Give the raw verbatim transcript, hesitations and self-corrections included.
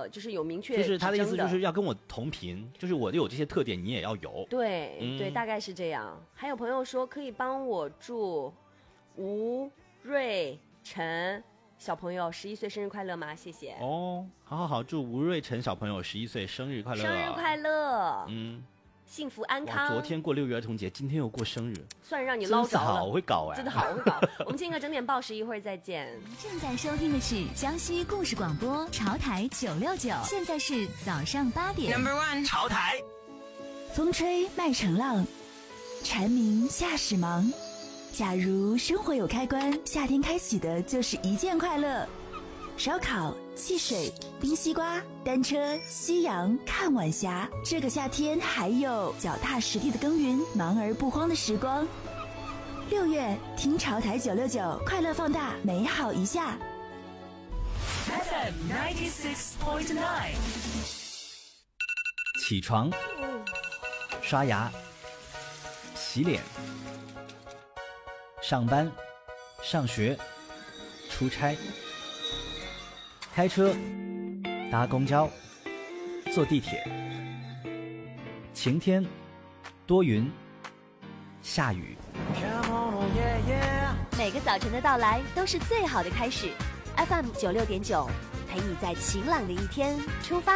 个就是有明确就是他的意思就是要跟我同频，就是我有这些特点你也要有。 对、 嗯、 对，大概是这样。还有朋友说可以帮我祝吴瑞晨小朋友十一岁生日快乐吗？谢谢。 哦，好好好，祝吴瑞晨小朋友十一岁生日快乐！ 生日快乐！ 嗯， 幸福安康。 昨天过六一儿童节，今天又过生日， 算让你捞着了。 好会搞哎， 真的好会搞。我们听个整点报时，一会儿再见。 正在收听的是江西故事广播潮台九六九，现在是早上八点。 Number one 潮台。 风吹麦城浪，蝉鸣夏始忙。假如生活有开关，夏天开启的就是一件快乐。烧烤、汽水、冰西瓜、单车、夕阳、看晚霞。这个夏天还有脚踏实地的耕耘，忙而不慌的时光。六月听潮台九六九，快乐放大，美好一下。 F M ninety six point nine。 起床，刷牙，洗脸，上班，上学，出差，开车，搭公交，坐地铁，晴天，多云，下雨。 每个早晨的到来都是最好的开始。F M 九六点九，陪你在晴朗的一天出发。